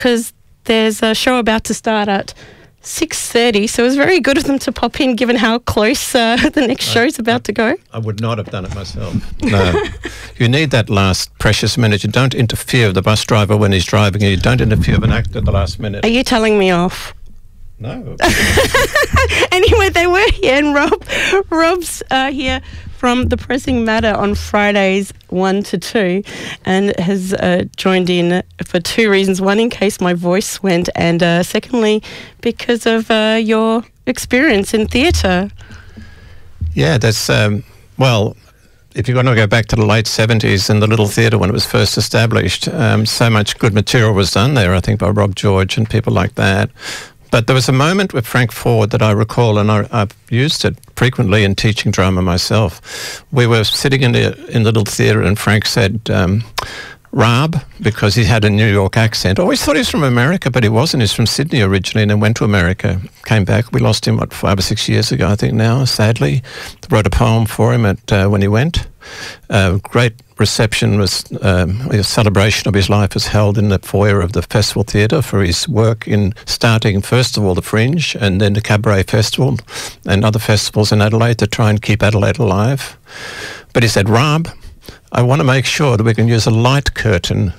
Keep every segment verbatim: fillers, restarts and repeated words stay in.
because there's a show about to start at six thirty, so it was very good of them to pop in given how close uh, the next I, show's about I, to go. I would not have done it myself. No. You need that last precious minute. You don't interfere with the bus driver when he's driving. You don't interfere with an actor at the last minute. Are you telling me off? No. Anyway, they were here, and Rob, Rob's uh, here from The Pressing Matter on Fridays one to two, and has uh, joined in for two reasons. One, in case my voice went, and uh, secondly, because of uh, your experience in theatre. Yeah, that's, um, well, if you're going to go back to the late seventies and the Little Theatre when it was first established, um, so much good material was done there, I think, by Rob George and people like that. But there was a moment with Frank Ford that I recall, and I, I've used it frequently in teaching drama myself. We were sitting in the, in the Little Theatre, and Frank said, um, Rob, because he had a New York accent. I always thought he was from America, but he wasn't. He's from Sydney originally and then went to America, came back. We lost him, what, five or six years ago, I think now, sadly. Wrote a poem for him at uh, when he went. Uh, great reception was um, a celebration of his life was held in the foyer of the Festival Theatre for his work in starting, first of all, the Fringe and then the Cabaret Festival and other festivals in Adelaide to try and keep Adelaide alive. But he said, Rob, I want to make sure that we can use a light curtain.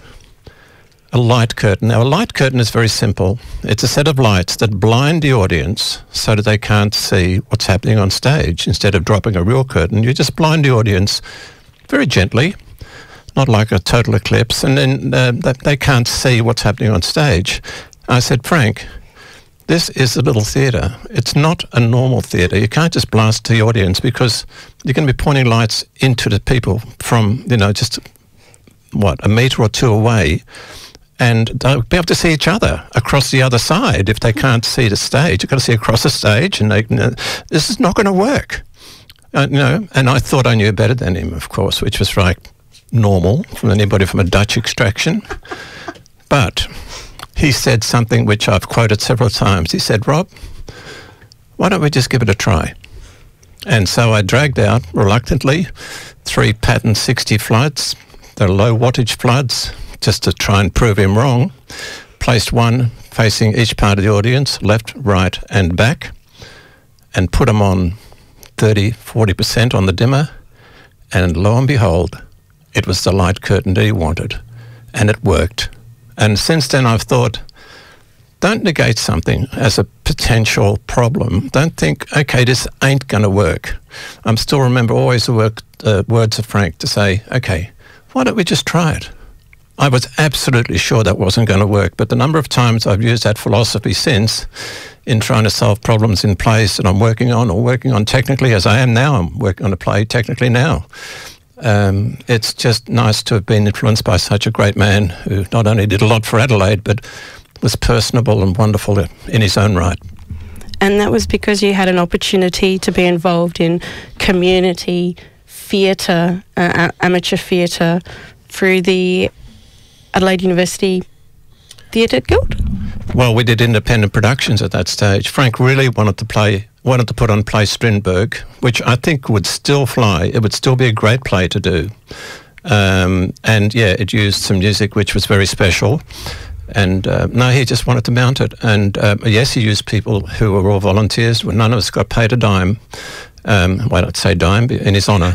A light curtain. Now, a light curtain is very simple. It's a set of lights that blind the audience so that they can't see what's happening on stage. Instead of dropping a real curtain, you just blind the audience very gently, not like a total eclipse, and then uh, they can't see what's happening on stage. I said, Frank, this is a Little Theatre. It's not a normal theatre. You can't just blast the audience because you're going to be pointing lights into the people from, you know, just, what, a metre or two away. And they'll be able to see each other across the other side if they can't see the stage. You've got to see across the stage, and they, you know, this is not going to work. Uh, you know, and I thought I knew better than him, of course, which was like normal from anybody from a Dutch extraction. But he said something which I've quoted several times. He said, Rob, why don't we just give it a try? And so I dragged out, reluctantly, three Pattern sixty floods. They're low wattage floods, just to try and prove him wrong. Placed one facing each part of the audience, left, right and back, and put them on thirty, forty percent on the dimmer, and lo and behold, it was the light curtain that he wanted, and it worked. And since then I've thought, don't negate something as a potential problem. Don't think, okay, this ain't going to work. I still remember always the work, uh, words of Frank to say, okay, why don't we just try it? I was absolutely sure that wasn't going to work, but the number of times I've used that philosophy since in trying to solve problems in plays that I'm working on or working on technically, as I am now, I'm working on a play technically now. Um, it's just nice to have been influenced by such a great man who not only did a lot for Adelaide, but was personable and wonderful in his own right. And that was because you had an opportunity to be involved in community theatre, uh, amateur theatre, through the Adelaide University Theatre Guild? Well, we did independent productions at that stage. Frank really wanted to play, wanted to put on play Strindberg, which I think would still fly. It would still be a great play to do. Um, and yeah, it used some music which was very special. And uh, no, he just wanted to mount it. And uh, yes, he used people who were all volunteers. None of us got paid a dime. Um, well, I'd say dime in his honour.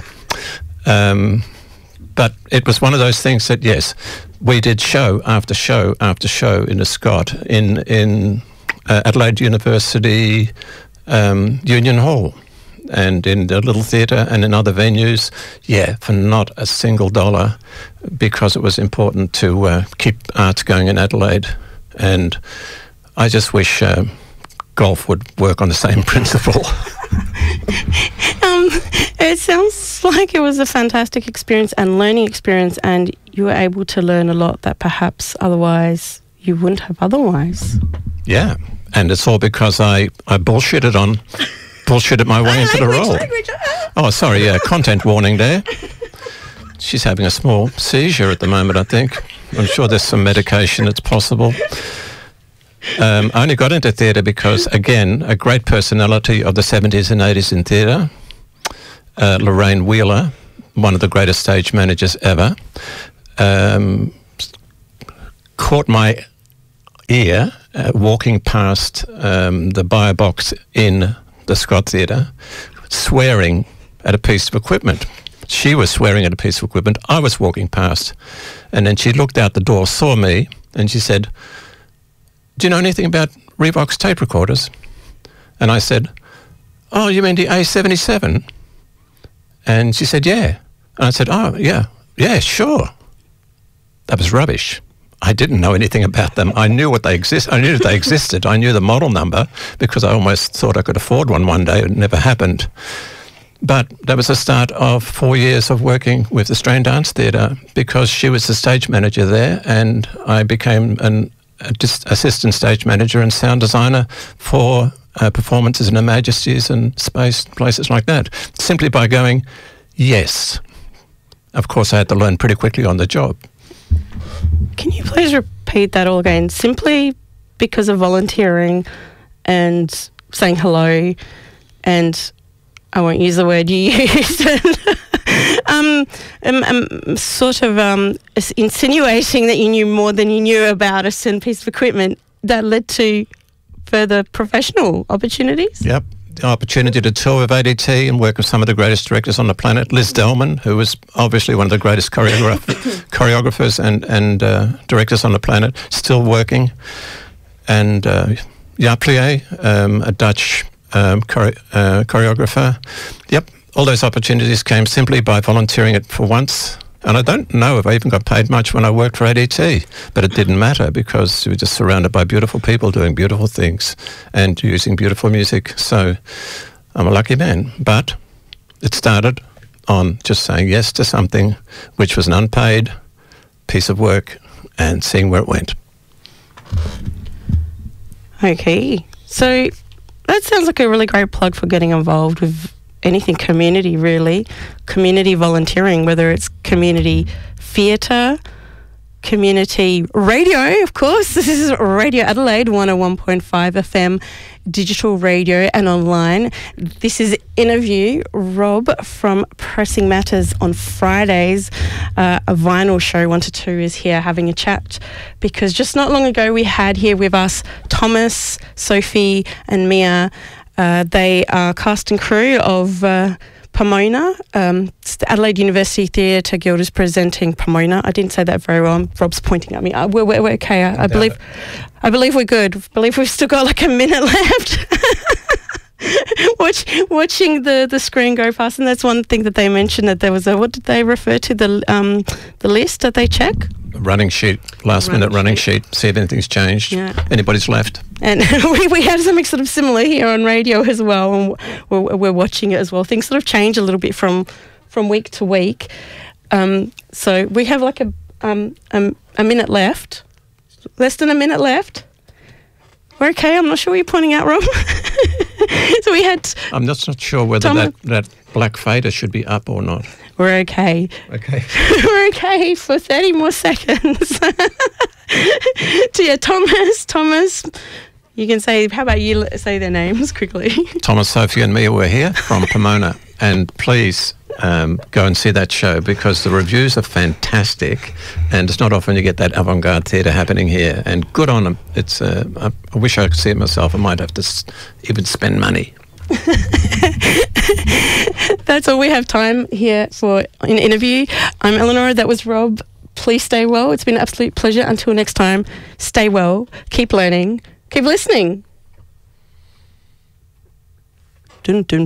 Um, but it was one of those things that, yes, we did show after show after show in the Scott, in, in uh, Adelaide University um, Union Hall, and in the Little Theatre and in other venues, yeah, for not a single dollar, because it was important to uh, keep arts going in Adelaide. And I just wish uh, golf would work on the same principle. um, it sounds like it was a fantastic experience and learning experience, and you were able to learn a lot that perhaps otherwise you wouldn't have otherwise. Yeah, and it's all because I, I bullshitted on... bullshitted my way into the role. Language. Oh, sorry, yeah, content warning there. She's having a small seizure at the moment, I think. I'm sure there's some medication that's possible. Um, I only got into theatre because, again, a great personality of the seventies and eighties in theatre, uh, Lorraine Wheeler, one of the greatest stage managers ever, um, caught my ear uh, walking past um, the buyer box in the Scott Theatre, swearing at a piece of equipment. She was swearing at a piece of equipment. I was walking past. And then she looked out the door, saw me, and she said, "Do you know anything about Revox tape recorders?" And I said, "Oh, you mean the A seventy-seven? And she said, "Yeah." And I said, "Oh, yeah, yeah, sure." That was rubbish. I didn't know anything about them. I knew what they exist. I knew they existed. I knew the model number because I almost thought I could afford one one day. It never happened. But that was the start of four years of working with the Australian Dance Theatre because she was the stage manager there, and I became an assistant stage manager and sound designer for uh, performances in Her Majesty's and space places like that, simply by going, yes. Of course, I had to learn pretty quickly on the job. Can you please repeat that all again? Simply because of volunteering and saying hello, and I won't use the word you used, um, um, um, sort of um, insinuating that you knew more than you knew about a certain piece of equipment, that led to further professional opportunities? Yep. The opportunity to tour with A D T and work with some of the greatest directors on the planet. Liz Delman, who was obviously one of the greatest choreograph- choreographers and, and uh, directors on the planet, still working. And uh, Jaap Plier, um, a Dutch um, chore- uh, choreographer. Yep, all those opportunities came simply by volunteering it for once. And I don't know if I even got paid much when I worked for A D T, but it didn't matter because we were just surrounded by beautiful people doing beautiful things and using beautiful music. So I'm a lucky man. But it started on just saying yes to something which was an unpaid piece of work and seeing where it went. Okay. So that sounds like a really great plug for getting involved with anything community, really. Community volunteering, whether it's community theatre, community radio, of course. This is Radio Adelaide, one oh one point five F M, digital radio and online. This is Interview. Rob from Pressing Matters on Fridays. Uh, a vinyl show, one to two, is here having a chat because just not long ago we had here with us Thomas, Sophie and Mia. Uh, they are cast and crew of uh, Pomona. Um, the Adelaide University Theatre Guild is presenting Pomona. I didn't say that very well. Rob's pointing at me. Uh, we're, we're, we're okay. I, I believe, I believe we're good. I believe we've still got like a minute left. Watch, watching the, the screen go past, and that's one thing that they mentioned, that there was a, what did they refer to, the um the list that they check? Running sheet, last running minute running sheet. sheet, see if anything's changed, yeah. Anybody's left. And we, we have something sort of similar here on radio as well, and we're, we're watching it as well. Things sort of change a little bit from from week to week. Um, so we have like a um um, a minute left, less than a minute left. We're okay. I'm not sure what you're pointing out, Rob. So we had... I'm just not sure whether that, that black fader should be up or not. We're okay. Okay. We're okay for thirty more seconds. So yeah, Thomas, Thomas, you can say, how about you say their names quickly? Thomas, Sophie and Mia were here from Pomona. And please um, go and see that show because the reviews are fantastic, and it's not often you get that avant-garde theatre happening here. And good on them. It's uh, I, I wish I could see it myself. I might have to s- even spend money. That's all we have time here for an interview. I'm Eleanor. That was Rob. Please stay well. It's been an absolute pleasure. Until next time, stay well, keep learning, keep listening. Dun, dun.